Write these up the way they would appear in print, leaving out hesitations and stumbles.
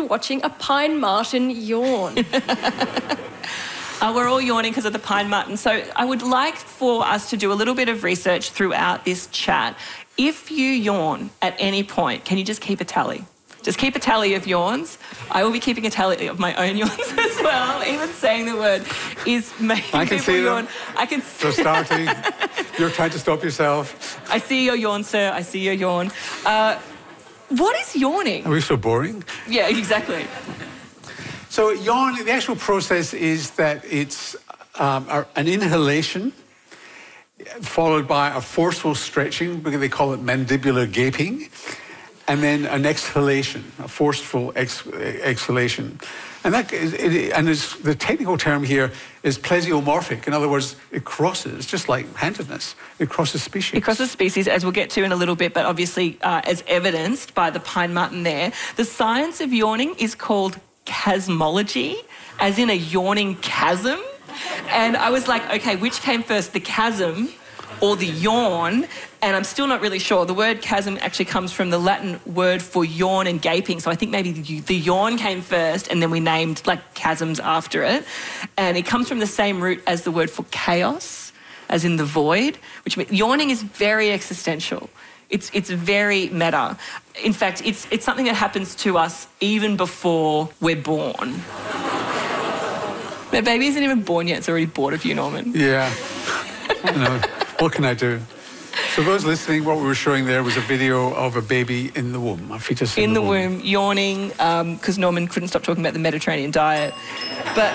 watching a pine marten yawn. We're all yawning because of the pine marten. So I would like for us to do a little bit of research throughout this chat. If you yawn at any point, can you just keep a tally? Just keep a tally of yawns. I will be keeping a tally of my own yawns as well. Even saying the word is making I can people see yawn. them. I can They're starting. You're trying to stop yourself. I see your yawn, sir. I see your yawn. What is yawning? Are we so boring? Yeah, exactly. So yawn, the actual process is that it's an inhalation followed by a forceful stretching, because they call it mandibular gaping, and then an exhalation, a forceful exhalation. And the technical term here is plesiomorphic. In other words, it crosses, just like handedness. It crosses species. It crosses species, as we'll get to in a little bit, but obviously as evidenced by the pine marten there. The science of yawning is called chasmology, as in a yawning chasm. And I was like, okay, which came first, the chasm or the yawn? And I'm still not really sure. The word chasm actually comes from the Latin word for yawn and gaping. So I think maybe the yawn came first and then we named like chasms after it. And it comes from the same root as the word for chaos, as in the void, which means yawning is very existential. It's very meta. In fact, it's something that happens to us even before we're born. My baby isn't even born yet. It's already bored of you, Norman. Yeah. No. What can I do? So those listening, what we were showing there was a video of a baby in the womb, a fetus in the womb. Yawning, because Norman couldn't stop talking about the Mediterranean diet. But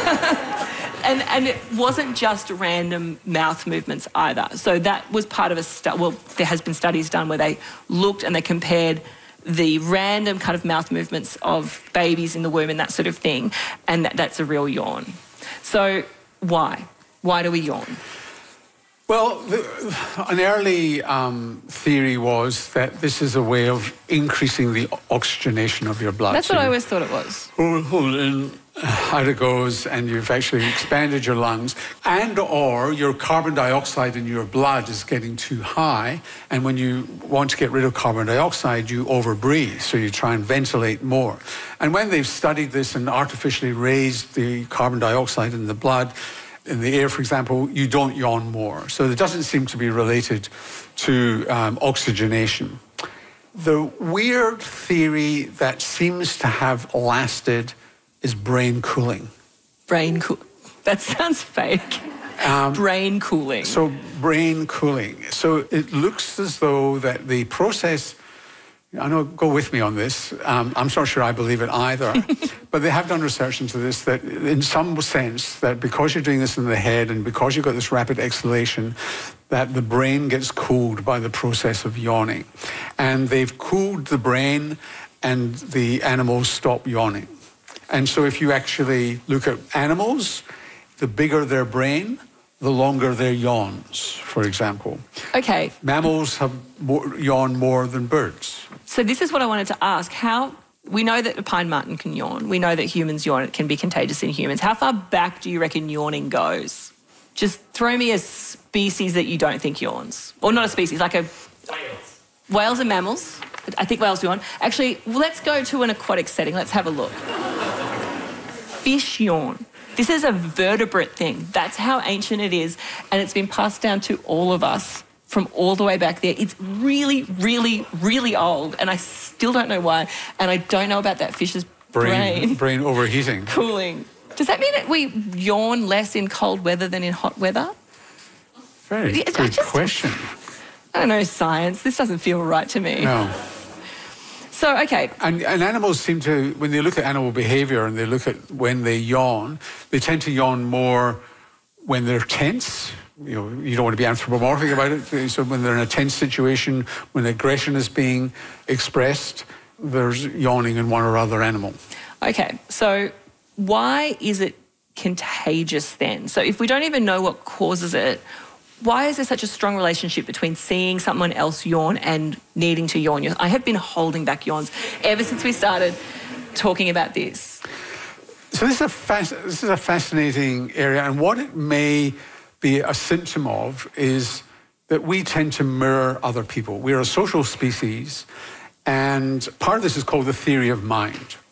and it wasn't just random mouth movements either. So that was part of a study. Well, there has been studies done where they looked and they compared the random kind of mouth movements of babies in the womb and that sort of thing, and that's a real yawn. So why? Why do we yawn? Well, an early theory was that this is a way of increasing the oxygenation of your blood. That's what I always thought it was. Hold in, out it goes, and you've actually expanded your lungs, and or your carbon dioxide in your blood is getting too high, and when you want to get rid of carbon dioxide, you overbreathe, so you try and ventilate more. And when they've studied this and artificially raised the carbon dioxide in the blood, in the air, for example, you don't yawn more. So it doesn't seem to be related to oxygenation. The weird theory that seems to have lasted is brain cooling. Brain cool. That sounds fake. Brain cooling. So brain cooling. So it looks as though that the process, I know, go with me on this. I'm not sure I believe it either. But they have done research into this, that in some sense, that because you're doing this in the head and because you've got this rapid exhalation, that the brain gets cooled by the process of yawning. And they've cooled the brain and the animals stop yawning. And so if you actually look at animals, the bigger their brain, the longer their yawns, for example. Okay. Mammals have yawn more than birds. So this is what I wanted to ask. We know that a pine marten can yawn. We know that humans yawn. It can be contagious in humans. How far back do you reckon yawning goes? Just throw me a species that you don't think yawns. Or not a species, like a... Whales. Whales are mammals. I think whales yawn. Actually, let's go to an aquatic setting. Let's have a look. Fish yawn. This is a vertebrate thing. That's how ancient it is. And it's been passed down to all of us from all the way back there. It's really, really, really old. And I still don't know why. And I don't know about that fish's brain overheating. Cooling. Does that mean that we yawn less in cold weather than in hot weather? Very good question. I don't know science. This doesn't feel right to me. No. So, okay. And animals seem to, when they look at animal behaviour and they look at when they yawn, they tend to yawn more when they're tense. You know, you don't want to be anthropomorphic about it. So when they're in a tense situation, when aggression is being expressed, there's yawning in one or other animal. Okay, so why is it contagious then? So if we don't even know what causes it, why is there such a strong relationship between seeing someone else yawn and needing to yawn? I have been holding back yawns ever since we started talking about this. So this is a fascinating area, and what it may be a symptom of is that we tend to mirror other people. We're a social species, and part of this is called the theory of mind.